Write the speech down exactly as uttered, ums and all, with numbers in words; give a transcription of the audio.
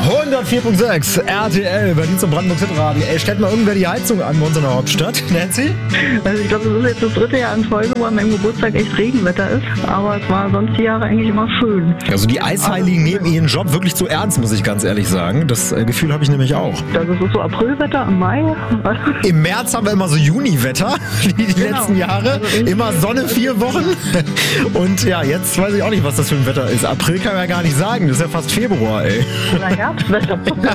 hundertvier Komma sechs R T L, Berlin zum Brandenburg Hitradio. Ey, stellt mal irgendwer die Heizung an bei uns in der Hauptstadt. Nancy? Also ich glaube, das ist jetzt das dritte Jahr in Folge, wo an meinem Geburtstag echt Regenwetter ist. Aber es war sonst die Jahre eigentlich immer schön. Also die Eisheiligen nehmen ihren Job wirklich zu ernst, muss ich ganz ehrlich sagen. Das äh, Gefühl habe ich nämlich auch. Das ist so Aprilwetter im Mai. Im März haben wir immer so Juniwetter, wie die genau. letzten Jahre. Immer Sonne vier Wochen. Und ja, jetzt weiß ich auch nicht, was das für ein Wetter ist. April kann man ja gar nicht sagen. Das ist ja fast Februar, ey. Na, Herbstwetter.